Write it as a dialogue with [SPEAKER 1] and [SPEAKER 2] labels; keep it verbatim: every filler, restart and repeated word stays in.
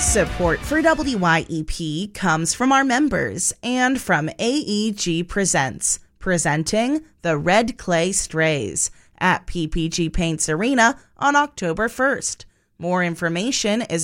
[SPEAKER 1] Support for W Y E P comes from our members and from A E G Presents, presenting the Red Clay Strays at P P G Paints Arena on October first. More information is